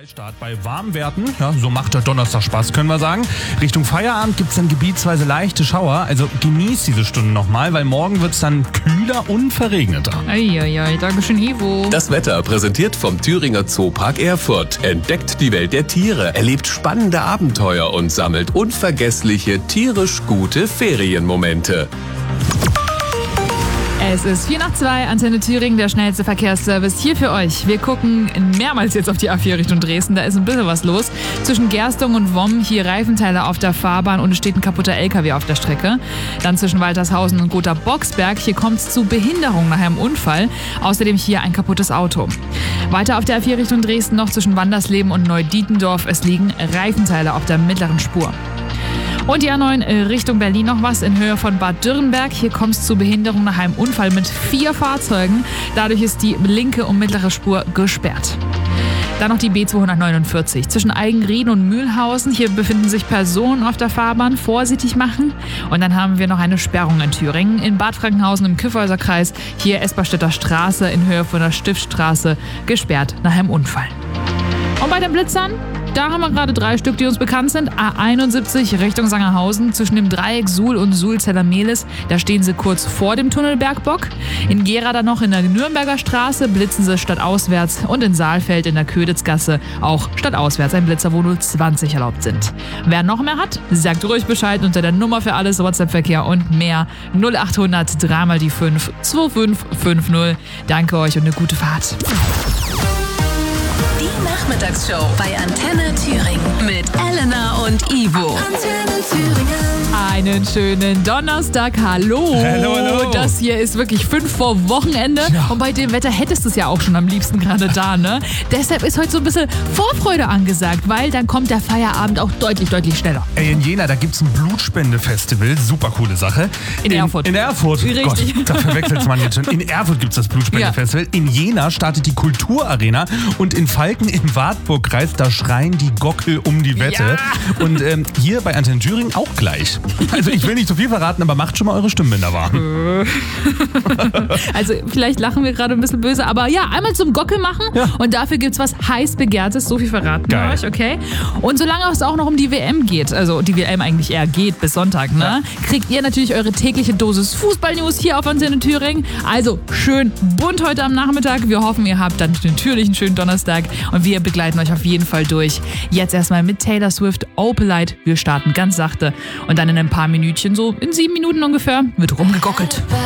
Start bei Warmwerten. Ja, so macht der Donnerstag Spaß, können wir sagen. Richtung Feierabend gibt es dann gebietsweise leichte Schauer. Also genießt diese Stunden nochmal, weil morgen wird es dann kühler und verregneter. Eieiei, Dankeschön, Ivo. Das Wetter präsentiert vom Thüringer Zoopark Erfurt. Entdeckt die Welt der Tiere, erlebt spannende Abenteuer und sammelt unvergessliche, tierisch gute Ferienmomente. Es ist 4:02, Antenne Thüringen, der schnellste Verkehrsservice hier für euch. Wir gucken mehrmals jetzt auf die A4 Richtung Dresden, da ist ein bisschen was los. Zwischen Gerstung und Womm hier Reifenteile auf der Fahrbahn und es steht ein kaputter LKW auf der Strecke. Dann zwischen Waltershausen und Gotha-Boxberg, hier kommt es zu Behinderung nach einem Unfall. Außerdem hier ein kaputtes Auto. Weiter auf der A4 Richtung Dresden noch zwischen Wandersleben und Neudietendorf, es liegen Reifenteile auf der mittleren Spur. Und die A9 Richtung Berlin noch was in Höhe von Bad Dürrenberg. Hier kommt es zu Behinderung nach einem Unfall mit 4 Fahrzeugen. Dadurch ist die linke und mittlere Spur gesperrt. Dann noch die B249 zwischen Eigenrieden und Mühlhausen. Hier befinden sich Personen auf der Fahrbahn. Vorsichtig machen. Und dann haben wir noch eine Sperrung in Thüringen. In Bad Frankenhausen im Kyffhäuserkreis. Hier Esperstädter Straße in Höhe von der Stiftstraße gesperrt nach einem Unfall. Und bei den Blitzern? Da haben wir gerade 3 Stück, die uns bekannt sind. A71 Richtung Sangerhausen zwischen dem Dreieck Suhl und Suhl-Zeller-Mehlis. Da stehen sie kurz vor dem Tunnel Bergbock. In Gera dann noch in der Nürnberger Straße blitzen sie stadtauswärts. Und in Saalfeld in der Köditzgasse auch stadtauswärts ein Blitzer, wo nur 20 erlaubt sind. Wer noch mehr hat, sagt ruhig Bescheid unter der Nummer für alles WhatsApp-Verkehr und mehr 0800 3 mal die 5 2550. Danke euch und eine gute Fahrt. Die Nachmittagsshow bei Antenne Thüringen mit Elena und Ivo. Antenne Thüringen. Einen schönen Donnerstag, hallo. Hallo. Das hier ist wirklich 5 vor Wochenende. Ja. Und bei dem Wetter hättest du es ja auch schon am liebsten gerade da, ne? Deshalb ist heute so ein bisschen Vorfreude angesagt, weil dann kommt der Feierabend auch deutlich, deutlich schneller. Ey, in Jena, da gibt's ein Blutspende-Festival, super coole Sache. In Erfurt. In Erfurt, richtig. Gott, da verwechselt man jetzt schon. In Erfurt gibt's das Blutspende-Festival. In Jena startet die Kulturarena und in Falken im Wartburgkreis, da schreien die Gockel um die Wette. Ja. Und hier bei Antenne Thüringen auch gleich. Also ich will nicht zu viel verraten, aber macht schon mal eure Stimmbänder warm. Also vielleicht lachen wir gerade ein bisschen böse, aber ja, einmal zum Gockel machen und dafür gibt's was heiß Begehrtes, so viel verraten wir euch, okay? Und solange es auch noch um die WM geht, also die WM eigentlich eher geht bis Sonntag, ne? Kriegt ihr natürlich eure tägliche Dosis Fußball-News hier auf Antenne Thüringen. Also schön bunt heute am Nachmittag. Wir hoffen, ihr habt dann natürlich einen schönen Donnerstag und wir begleiten euch auf jeden Fall durch. Jetzt erstmal mit Taylor Swift, Opalite. Wir starten ganz sachte und dann in ein paar Minütchen, so in 7 Minuten ungefähr, wird rumgegockelt.